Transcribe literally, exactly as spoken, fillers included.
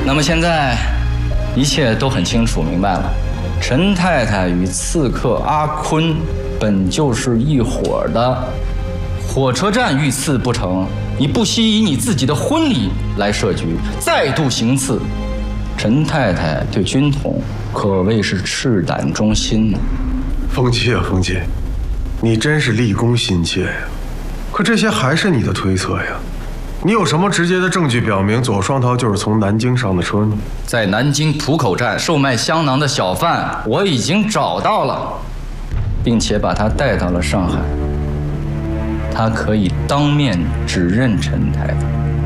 那么现在，一切都很清楚明白了。陈太太与刺客阿坤本就是一伙的，火车站遇刺不成，你不惜以你自己的婚礼来设局，再度行刺。陈太太对军统可谓是赤胆忠心呢。 风七啊，风七，你真是立功心切呀！可这些还是你的推测呀？你有什么直接的证据表明左双桃就是从南京上的车呢？ 在南京浦口站售卖香囊的小贩，我已经找到了，并且把他带到了上海。他可以当面指认陈太太。